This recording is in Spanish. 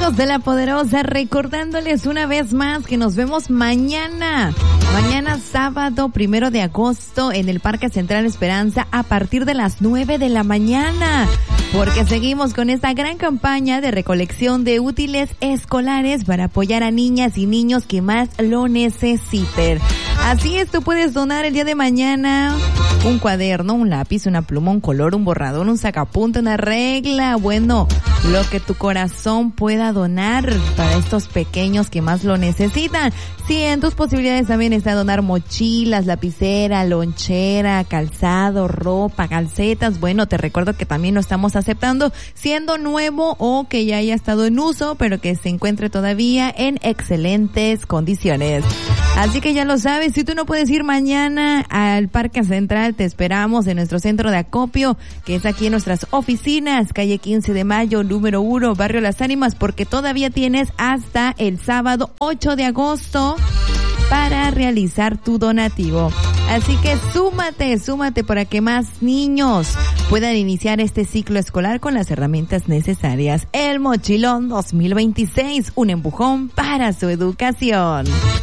Amigos de La Poderosa, recordándoles una vez más que nos vemos mañana sábado 1 de agosto en el Parque Central Esperanza a partir de las 9 de la mañana, porque seguimos con esta gran campaña de recolección de útiles escolares para apoyar a niñas y niños que más lo necesiten. Así es, tú puedes donar el día de mañana un cuaderno, un lápiz, una pluma, un color, un borrador, un sacapunta, una regla, bueno, lo que tu corazón pueda donar para estos pequeños que más lo necesitan. Sí, en tus posibilidades también está donar mochilas, lapicera, lonchera, calzado, ropa, calcetas. Bueno, te recuerdo que también lo estamos aceptando siendo nuevo o que ya haya estado en uso, pero que se encuentre todavía en excelentes condiciones. Así que ya lo sabes, si tú no puedes ir mañana al Parque Central, te esperamos en nuestro centro de acopio, que es aquí en nuestras oficinas, calle 15 de Mayo, número 1, Barrio Las Ánimas, porque todavía tienes hasta el sábado 8 de agosto para realizar tu donativo. Así que súmate para que más niños puedan iniciar este ciclo escolar con las herramientas necesarias. El Mochilón 2026, un empujón para su educación.